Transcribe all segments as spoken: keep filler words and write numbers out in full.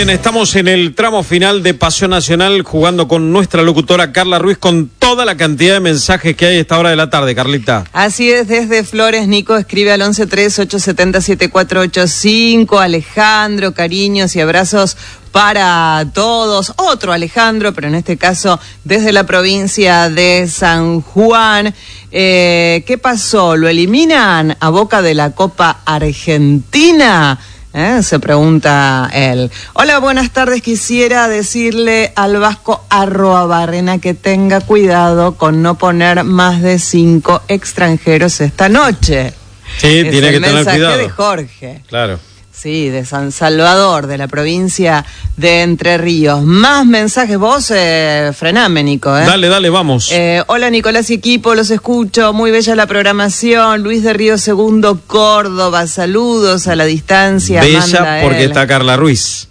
bien, estamos en el tramo final de Pasión Nacional jugando con nuestra locutora Carla Ruiz con toda la cantidad de mensajes que hay a esta hora de la tarde, Carlita. Así es, desde Flores, Nico escribe al once tres ocho siete cero siete cuatro ocho cinco, Alejandro, cariños y abrazos para todos. Otro Alejandro, pero en este caso desde la provincia de San Juan. Eh, ¿Qué pasó? ¿Lo eliminan a Boca de la Copa Argentina? ¿Eh? Se pregunta él. Hola, buenas tardes. Quisiera decirle al Vasco Arroabarrena que tenga cuidado con no poner más de cinco extranjeros esta noche. Sí, es tiene que tener cuidado. El mensaje de Jorge. Claro. Sí, de San Salvador, de la provincia de Entre Ríos. Más mensajes, vos eh, frename, Nico. ¿eh? Dale, dale, vamos. Eh, hola, Nicolás y equipo, los escucho. Muy bella la programación. Luis de Río Segundo, Córdoba. Saludos a la distancia. Bella porque él. Está Carla Ruiz.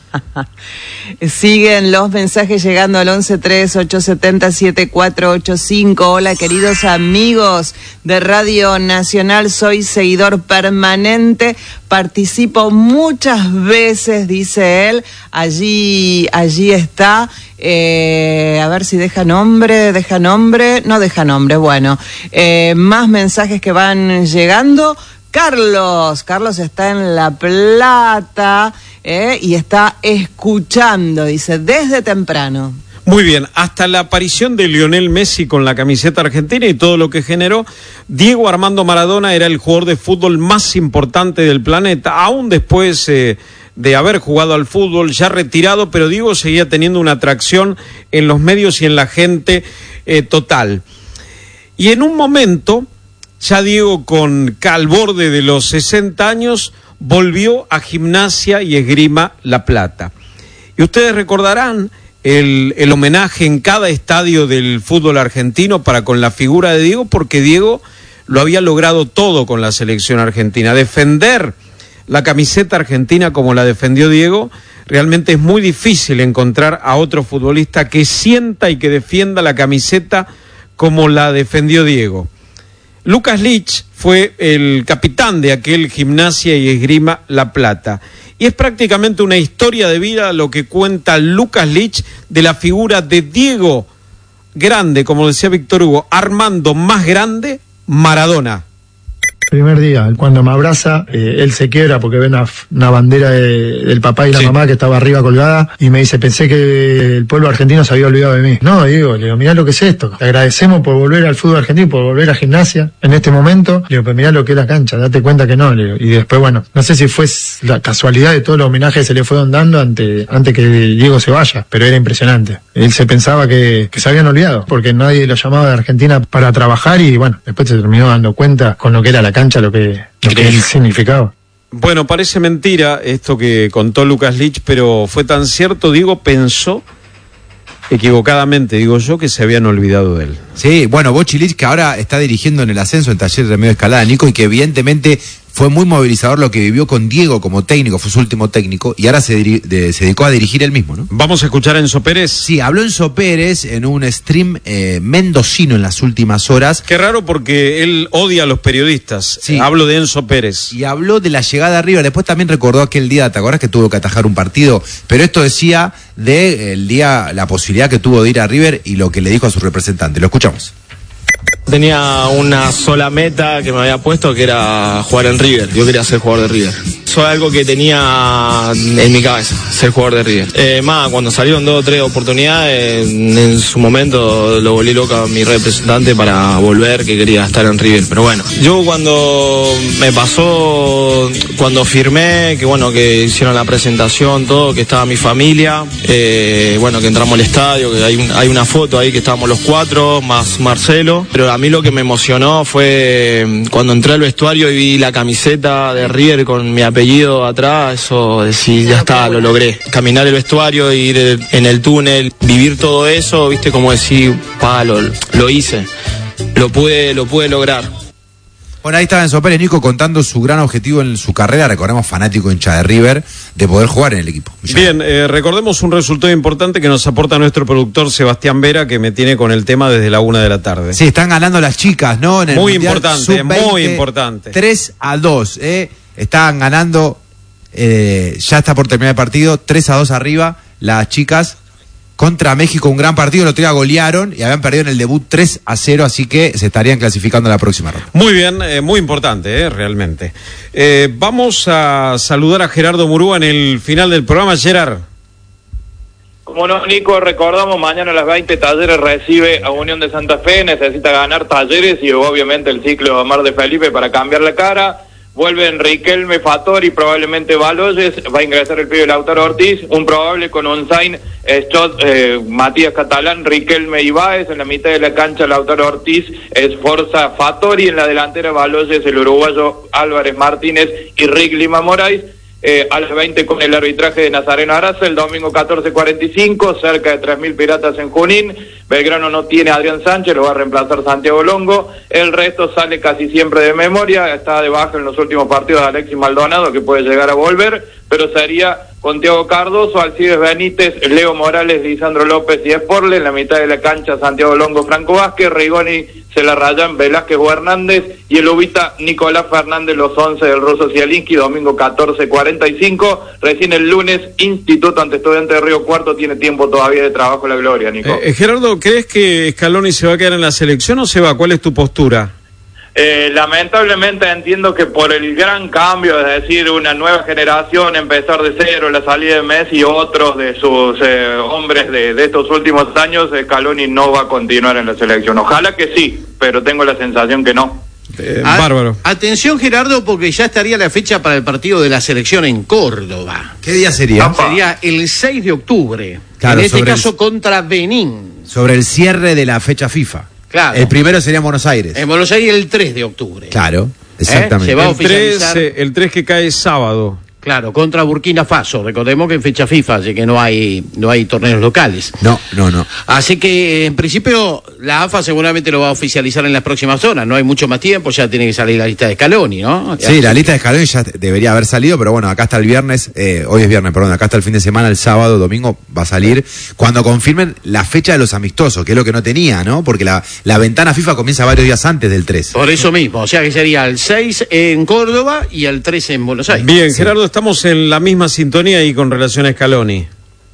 Siguen los mensajes llegando al once tres ocho siete cero siete cuatro ocho cinco. Hola, queridos amigos de Radio Nacional, soy seguidor permanente, participo muchas veces, dice él. Allí, allí está. Eh, a ver si deja nombre, deja nombre, no deja nombre. Bueno, eh, más mensajes que van llegando. Carlos, Carlos está en La Plata eh, y está escuchando, dice, desde temprano. Muy bien, hasta la aparición de Lionel Messi con la camiseta argentina y todo lo que generó, Diego Armando Maradona era el jugador de fútbol más importante del planeta, aún después eh, de haber jugado al fútbol, ya retirado, pero Diego seguía teniendo una atracción en los medios y en la gente eh, total. Y en un momento, ya Diego con al borde de los sesenta años, volvió a Gimnasia y Esgrima La Plata. Y ustedes recordarán el, el homenaje en cada estadio del fútbol argentino para con la figura de Diego, porque Diego lo había logrado todo con la selección argentina. Defender la camiseta argentina como la defendió Diego, realmente es muy difícil encontrar a otro futbolista que sienta y que defienda la camiseta como la defendió Diego. Lucas Lich fue el capitán de aquel Gimnasia y Esgrima La Plata. Y es prácticamente una historia de vida lo que cuenta Lucas Lich de la figura de Diego Grande, como decía Víctor Hugo, Armando más grande, Maradona. Primer día, cuando me abraza, eh, él se quiebra porque ve una, una bandera de, del papá y la sí. mamá que estaba arriba colgada y me dice, pensé que el pueblo argentino se había olvidado de mí. No, digo, le digo, mirá lo que es esto. Te agradecemos por volver al fútbol argentino, por volver a Gimnasia en este momento. Le digo, pero mirá lo que es la cancha, date cuenta que no. Le digo, y después, bueno, no sé si fue la casualidad de todos los homenajes que se le fueron dando ante, antes que Diego se vaya, pero era impresionante. Él se pensaba que, que se habían olvidado porque nadie lo llamaba de Argentina para trabajar y bueno, después se terminó dando cuenta con lo que era la cancha, lo que, lo que él significaba. Bueno, parece mentira esto que contó Lucas Lich, pero fue tan cierto. Diego pensó, equivocadamente digo yo, que se habían olvidado de él. Sí, bueno, Bochi Lich, que ahora está dirigiendo en el ascenso en Talleres de Medio Escalada, Nico, y que evidentemente fue muy movilizador lo que vivió con Diego como técnico, fue su último técnico, y ahora se, diri- de, se dedicó a dirigir él mismo, ¿no? Vamos a escuchar a Enzo Pérez. Sí, habló Enzo Pérez en un stream eh, mendocino en las últimas horas. Qué raro porque él odia a los periodistas. Sí. Hablo de Enzo Pérez. Y habló de la llegada a River, después también recordó aquel día, ¿te acordás que tuvo que atajar un partido? Pero esto decía de el día, la posibilidad que tuvo de ir a River y lo que le dijo a su representante. Lo escuchamos. Tenía una sola meta que me había puesto, que era jugar en River. Yo quería ser jugador de River. Eso es algo que tenía en mi cabeza, ser jugador de River. Eh, más, cuando salieron dos o tres oportunidades, en, en su momento lo volví loca a mi representante para volver, que quería estar en River. Pero bueno, yo cuando me pasó, cuando firmé, que bueno, que hicieron la presentación, todo, que estaba mi familia, eh, bueno, que entramos al estadio, que hay, un, hay una foto ahí que estábamos los cuatro, más Marcelo. Pero a mí lo que me emocionó fue cuando entré al vestuario y vi la camiseta de River con mi apellido atrás, eso, decir, ya está, lo logré. Caminar el vestuario, ir en el túnel, vivir todo eso, viste, como decir, pa, lo, lo hice, lo pude, lo pude lograr. Bueno, ahí estaba Enzo Pérez, Nico, contando su gran objetivo en su carrera, recordemos, fanático hincha de River, de poder jugar en el equipo. Bien, eh, recordemos un resultado importante que nos aporta nuestro productor Sebastián Vera, que me tiene con el tema desde la una de la tarde. Sí, están ganando las chicas, ¿no? En el muy Mundial importante, sub veinte, muy importante. tres a dos, ¿eh? Están ganando eh, ya está por terminar el partido, tres a dos arriba, las chicas contra México, un gran partido, el otro día golearon y habían perdido en el debut tres a cero, así que se estarían clasificando a la próxima ronda. Muy bien, eh, muy importante, eh, realmente. Eh, vamos a saludar a Gerardo Murúa en el final del programa. Gerard. Como no, Nico, recordamos, mañana a las veinte Talleres recibe a Unión de Santa Fe, necesita ganar Talleres y obviamente el ciclo de Omar de Felipe para cambiar la cara. Vuelven Riquelme, Fattori, probablemente Baloyes, va a ingresar el pibe Lautaro Ortiz, un probable con Onzain, Schott, eh, Matías Catalán, Riquelme y Báez, en la mitad de la cancha Lautaro Ortiz, Esforza, Fattori, en la delantera Baloyes, el uruguayo Álvarez Martínez y Rick Lima Moraes. Eh, a las veinte con el arbitraje de Nazareno Araza, el domingo catorce cuarenta y cinco, cerca de tres mil piratas en Junín. Belgrano no tiene a Adrián Sánchez, lo va a reemplazar Santiago Longo. El resto sale casi siempre de memoria, está de baja en los últimos partidos de Alexis Maldonado, que puede llegar a volver, pero sería con Thiago Cardoso, Alcides Benítez, Leo Morales, Lisandro López y Esporle. En la mitad de la cancha Santiago Longo, Franco Vázquez, Rigoni, se la rayan Velázquez o Hernández y el ubita Nicolás Fernández, los once del ruso Zielinski, domingo catorce cuarenta y cinco. Recién el lunes, Instituto ante Estudiantes de Río Cuarto, tiene tiempo todavía de trabajo la gloria, Nico. Eh, Gerardo, ¿crees que Scaloni se va a quedar en la selección o se va? ¿Cuál es tu postura? Eh, lamentablemente entiendo que por el gran cambio, es decir, una nueva generación, empezar de cero, la salida de Messi y otros de sus eh, hombres de, de estos últimos años, Scaloni no va a continuar en la selección. Ojalá que sí, pero tengo la sensación que no. Eh, bárbaro. Atención, Gerardo, porque ya estaría la fecha para el partido de la selección en Córdoba. ¿Qué día sería? Opa. Sería el seis de octubre, claro, en este caso el, contra Benín. Sobre el cierre de la fecha FIFA. Claro. El primero sería en Buenos Aires. En Buenos Aires el tres de octubre. Claro, exactamente. ¿Eh? Se va a el, oficializar. tres, el tres que cae sábado. Claro, contra Burkina Faso. Recordemos que en fecha FIFA, así que no hay no hay torneos locales. No, no, no. Así que, en principio, la A F A seguramente lo va a oficializar en las próximas horas. No hay mucho más tiempo, ya tiene que salir la lista de Scaloni, ¿no? Sí, así la lista de Scaloni ya debería haber salido, pero bueno, acá está el viernes, eh, hoy es viernes, perdón, acá está el fin de semana, el sábado, domingo, va a salir cuando confirmen la fecha de los amistosos, que es lo que no tenía, ¿no? Porque la, la ventana FIFA comienza varios días antes del tres. Por eso mismo, o sea que sería el seis en Córdoba y el tres en Buenos Aires. Bien, sí. Gerardo, estamos en la misma sintonía ahí con relación a Scaloni.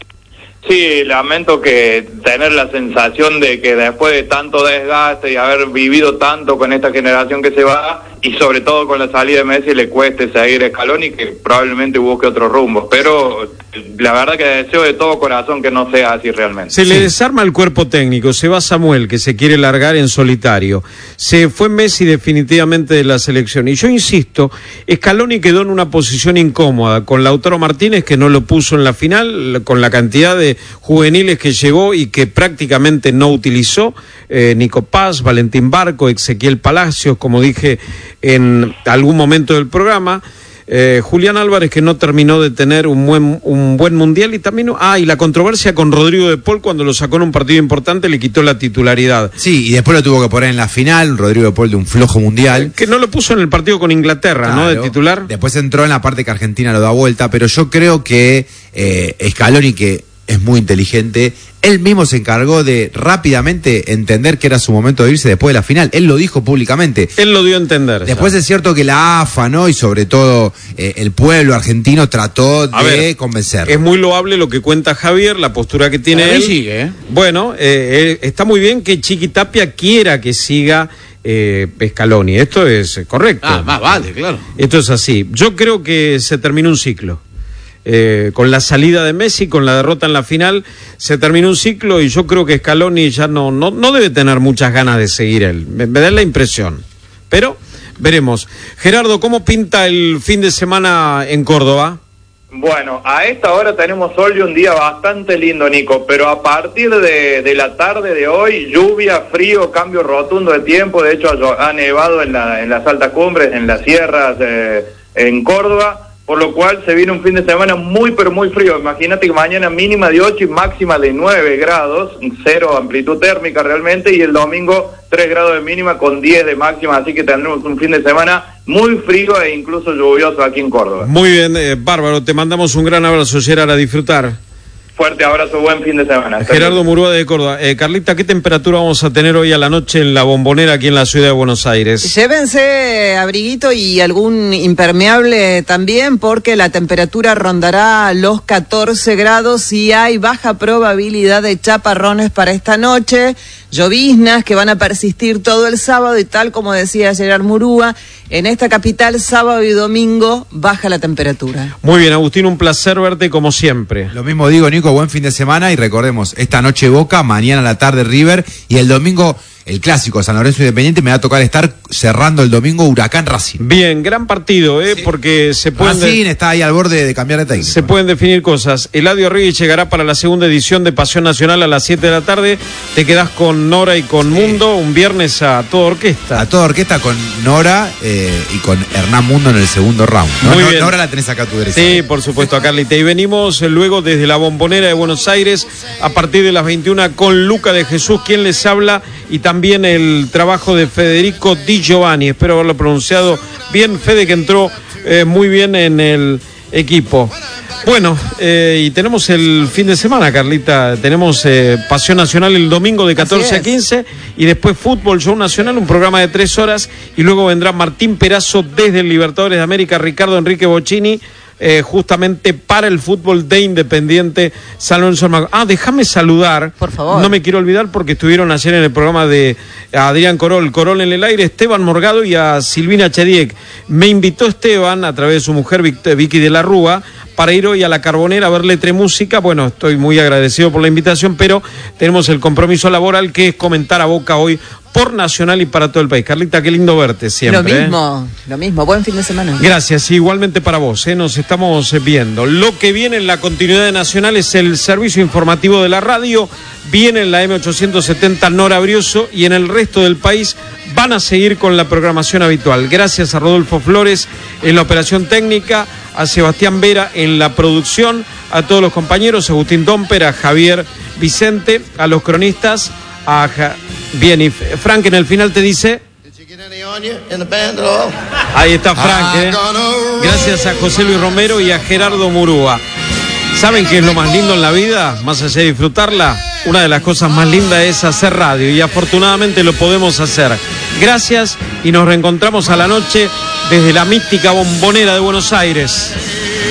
Sí, lamento que tener la sensación de que después de tanto desgaste y haber vivido tanto con esta generación que se va, y sobre todo con la salida de Messi, le cueste seguir a Scaloni, que probablemente busque otro rumbo. Pero la verdad que deseo de todo corazón que no sea así realmente. Se le desarma el cuerpo técnico, se va Samuel, que se quiere largar en solitario. Se fue Messi definitivamente de la selección. Y yo insisto, Scaloni quedó en una posición incómoda, con Lautaro Martínez, que no lo puso en la final, con la cantidad de juveniles que llegó y que prácticamente no utilizó, eh, Nico Paz, Valentín Barco, Ezequiel Palacios, como dije en algún momento del programa, eh, Julián Álvarez, que no terminó de tener un buen un buen mundial, y también ah y la controversia con Rodrigo de Paul, cuando lo sacó en un partido importante le quitó la titularidad. Sí, y después lo tuvo que poner en la final, Rodrigo de Paul, de un flojo mundial. Que no lo puso en el partido con Inglaterra, claro, ¿no? De titular. Después entró en la parte que Argentina lo da vuelta, pero yo creo que eh, Scaloni, que es muy inteligente, él mismo se encargó de rápidamente entender que era su momento de irse después de la final. Él lo dijo públicamente. Él lo dio a entender. Después ya. Es cierto que la A F A, ¿no? Y sobre todo eh, el pueblo argentino trató a de ver, convencerlo. Es muy loable lo que cuenta Javier, la postura que tiene él. Sigue, ¿eh? Bueno, eh, eh, está muy bien que Chiqui Tapia quiera que siga eh, Scaloni. Esto es correcto. Ah, más vale, claro. Esto es así. Yo creo que se terminó un ciclo. Eh, con la salida de Messi, con la derrota en la final, se terminó un ciclo, y yo creo que Scaloni ya no, no, no debe tener muchas ganas de seguir él. Me, me da la impresión. Pero veremos. Gerardo, ¿cómo pinta el fin de semana en Córdoba? Bueno, a esta hora tenemos sol y un día bastante lindo, Nico, pero a partir de, de la tarde de hoy, lluvia, frío, cambio rotundo de tiempo. De hecho, ha nevado en, la, en las altas cumbres, en las sierras, eh, en Córdoba, por lo cual se viene un fin de semana muy pero muy frío. Imagínate que mañana mínima de ocho y máxima de nueve grados, cero amplitud térmica realmente, y el domingo tres grados de mínima con diez de máxima, así que tendremos un fin de semana muy frío e incluso lluvioso aquí en Córdoba. Muy bien, eh, bárbaro, te mandamos un gran abrazo, Gerard, a disfrutar. Fuerte abrazo, buen fin de semana. Gerardo Murúa de Córdoba. Eh, Carlita, ¿qué temperatura vamos a tener hoy a la noche en la Bombonera aquí en la ciudad de Buenos Aires? Llévense abriguito y algún impermeable también, porque la temperatura rondará los catorce grados y hay baja probabilidad de chaparrones para esta noche, lloviznas que van a persistir todo el sábado y tal como decía Gerard Murúa, en esta capital sábado y domingo baja la temperatura. Muy bien, Agustín, un placer verte como siempre. Lo mismo digo, Nico, buen fin de semana y recordemos, esta noche Boca, mañana a la tarde River y el domingo el clásico San Lorenzo Independiente. Me va a tocar estar cerrando el domingo Huracán Racing. Bien, gran partido, ¿eh? Sí. Porque se pueden... Racing de... está ahí al borde de cambiar de técnico. Se pueden definir cosas. Eladio Reyes llegará para la segunda edición de Pasión Nacional a las siete de la tarde. Te quedás con Nora y con sí. Mundo, un viernes a toda orquesta. A toda orquesta con Nora eh, y con Hernán Mundo en el segundo round. ¿No? Muy bien. Nora la tenés acá a tu derecha. Sí, por supuesto, a Carlita. Y venimos luego desde la Bombonera de Buenos Aires a partir de las veintiuna con Luca de Jesús, quien les habla, y también el trabajo de Federico Di Giovanni, espero haberlo pronunciado bien. Fede, que entró eh, muy bien en el equipo. Bueno, eh, y tenemos el fin de semana, Carlita, tenemos eh, Pasión Nacional el domingo de catorce a quince y después Fútbol Show Nacional, un programa de tres horas, y luego vendrá Martín Perazo desde el Libertadores de América, Ricardo Enrique Bocchini, Eh, justamente para el fútbol de Independiente San Lorenzo. Ah, déjame saludar, por favor. No me quiero olvidar porque estuvieron ayer en el programa de Adrián Corol, Corol en el aire, Esteban Morgado y a Silvina Chediek. Me invitó Esteban a través de su mujer Vicky de la Rúa para ir hoy a la Carbonera a ver Letra y Música. Bueno, estoy muy agradecido por la invitación, pero tenemos el compromiso laboral que es comentar a Boca hoy por Nacional y para todo el país. Carlita, qué lindo verte siempre. Lo mismo, ¿eh? Lo mismo. Buen fin de semana. Gracias, igualmente para vos, ¿eh? Nos estamos viendo. Lo que viene en la continuidad de Nacional es el servicio informativo de la radio. Viene en la eme ochocientos setenta Nora Brioso y en el resto del país van a seguir con la programación habitual. Gracias a Rodolfo Flores en la operación técnica, a Sebastián Vera en la producción, a todos los compañeros, a Agustín Domper, a Javier Vicente, a los cronistas, a ja... Bien, y Frank en el final te dice... Ahí está Frank, ¿eh? Gracias a José Luis Romero y a Gerardo Murúa. ¿Saben qué es lo más lindo en la vida? Más allá de disfrutarla, una de las cosas más lindas es hacer radio y afortunadamente lo podemos hacer. Gracias y nos reencontramos a la noche desde la mística Bombonera de Buenos Aires.